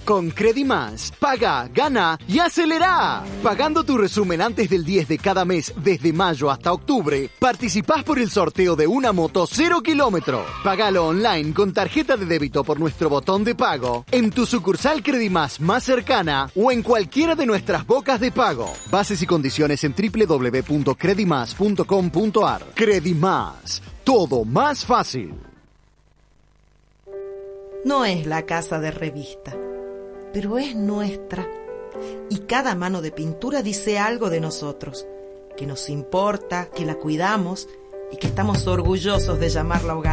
Con Credimás, paga, gana y acelera. Pagando tu resumen antes del 10 de cada mes, desde mayo hasta octubre, participás por el sorteo de una moto 0 kilómetro. Pagalo online con tarjeta de débito por nuestro botón de pago, en tu sucursal Credimás más cercana o en cualquiera de nuestras bocas de pago. Bases y condiciones en www.credimas.com.ar. Credimás, todo más fácil. No es la casa de revista, pero es nuestra. Y cada mano de pintura dice algo de nosotros, que nos importa, que la cuidamos y que estamos orgullosos de llamarla hogar.